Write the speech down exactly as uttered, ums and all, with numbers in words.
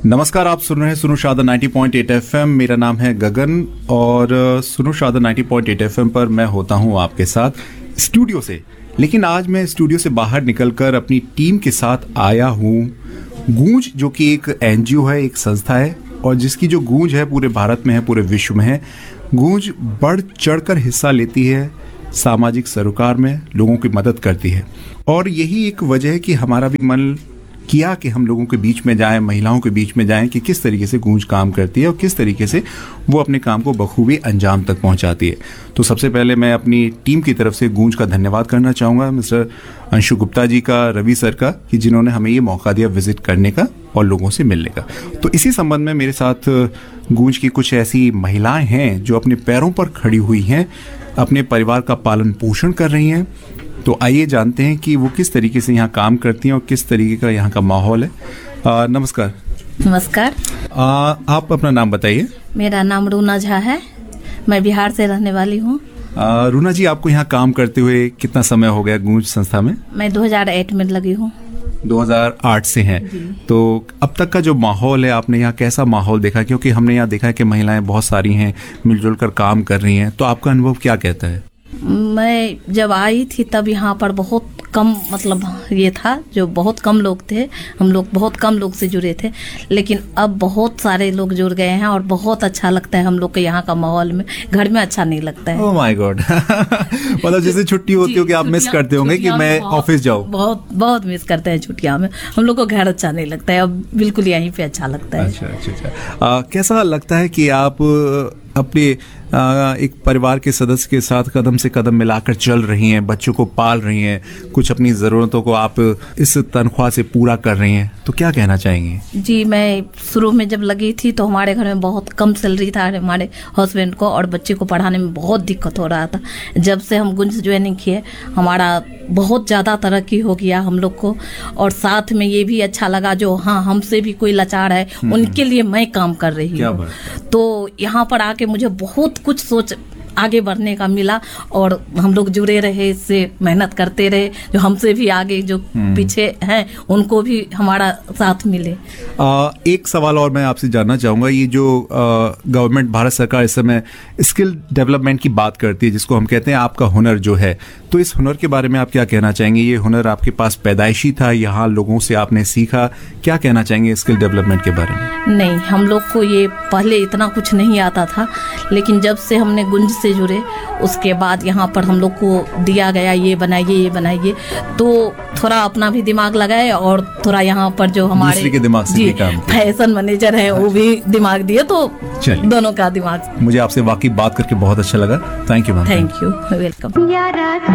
नमस्कार, आप सुन रहे हैं सुनो शादा नब्बे पॉइंट आठ एफएम। मेरा नाम है गगन और सुनो शादा नब्बे पॉइंट आठ एफएम पर मैं होता हूं आपके साथ स्टूडियो से। लेकिन आज मैं स्टूडियो से बाहर निकलकर अपनी टीम के साथ आया हूं गूंज, जो कि एक एनजीओ है, एक संस्था है और जिसकी जो गूंज है पूरे भारत में है, पूरे विश्व में है। गूंज बढ़ चढ़कर हिस्सा लेती है सामाजिक सरोकार में, लोगों की मदद करती है और यही एक वजह है कि हमारा भी मन किया कि हम लोगों के बीच में जाएं, महिलाओं के बीच में जाएं कि किस तरीके से गूंज काम करती है और किस तरीके से वो अपने काम को बखूबी अंजाम तक पहुंचाती है। तो सबसे पहले मैं अपनी टीम की तरफ से गूंज का धन्यवाद करना चाहूँगा मिस्टर अंशु गुप्ता जी का, रवि सर का, कि जिन्होंने हमें ये मौका दिया विजिट करने का और लोगों से मिलने का। तो इसी संबंध में मेरे साथ गूंज की कुछ ऐसी महिलाएं हैं जो अपने पैरों पर खड़ी हुई हैं, अपने परिवार का पालन पोषण कर रही हैं। तो आइए जानते हैं कि वो किस तरीके से यहाँ काम करती हैं और किस तरीके का यहाँ का माहौल है। आ, नमस्कार। नमस्कार। आ, आप अपना नाम बताइए। मेरा नाम रूना झा है, मैं बिहार से रहने वाली हूँ। रूना जी, आपको यहाँ काम करते हुए कितना समय हो गया गूंज संस्था में? मैं दो हज़ार आठ में लगी हूँ। दो हज़ार आठ से हैं। तो अब तक का जो माहौल है, आपने यहाँ कैसा माहौल देखा? क्योंकि हमने यहाँ देखा है कि महिलाएं बहुत सारी हैं, मिलजुल कर काम कर रही हैं। तो आपका अनुभव क्या कहता है? मैं जब आई थी तब यहाँ पर बहुत कम, मतलब ये था जो बहुत कम लोग थे, हम लोग बहुत कम लोग से जुड़े थे। लेकिन अब बहुत सारे लोग जुड़ गए हैं और बहुत अच्छा लगता है हम लोग के यहाँ का माहौल में। घर में अच्छा नहीं लगता है। Oh my God. मतलब जैसे छुट्टी होती हो कि आप मिस करते होंगे कि मैं ऑफिस जाऊँ। बहुत बहुत मिस करते हैं छुट्टियाँ में। हम लोग को घर अच्छा नहीं लगता है, अब बिल्कुल यहीं पे अच्छा लगता है। अच्छा अच्छा अच्छा। कैसा लगता है कि आप अपने आ, एक परिवार के सदस्य के साथ कदम से कदम मिलाकर चल रही हैं, बच्चों को पाल रही हैं, कुछ अपनी ज़रूरतों को आप इस तनख्वाह से पूरा कर रही हैं, तो क्या कहना चाहेंगे? जी, मैं शुरू में जब लगी थी तो हमारे घर में बहुत कम सैलरी था हमारे हस्बैंड को, और बच्चे को पढ़ाने में बहुत दिक्कत हो रहा था। जब से हम गुंज ज्वाइनिंग किए, हमारा बहुत ज़्यादा तरक्की हो गया हम लोग को। और साथ में ये भी अच्छा लगा जो हाँ हमसे भी कोई लाचार है, उनके लिए मैं काम कर रही हूँ। तो यहाँ पर आके मुझे बहुत कुछ सोच आगे बढ़ने का मिला और हम लोग जुड़े रहे, इससे मेहनत करते रहे। जो हमसे भी आगे जो पीछे हैं उनको भी हमारा साथ मिले। आ, एक सवाल और मैं आपसे जानना चाहूँगा, ये जो गवर्नमेंट, भारत सरकार इस समय स्किल डेवलपमेंट की बात करती है, जिसको हम कहते हैं आपका हुनर जो है, तो इस हुनर के बारे में आप क्या कहना चाहेंगे? ये हुनर आपके पास पैदाइशी था, यहाँ लोगों से आपने सीखा? क्या कहना चाहेंगे स्किल डेवलपमेंट के बारे में? नहीं, हम लोग को ये पहले इतना कुछ नहीं आता था, लेकिन जब से हमने गुंज से जुड़े उसके बाद यहाँ पर हम लोग को दिया गया ये बनाइए ये बनाइए, तो थोड़ा अपना भी दिमाग लगाए और थोड़ा यहाँ पर जो हमारे के दिमाग से भी काम फैशन मैनेजर है वो भी दिमाग दिए, तो दोनों का दिमाग। मुझे आपसे वाकई बात करके बहुत अच्छा लगा। Thank you ma'am. Thank you, welcome.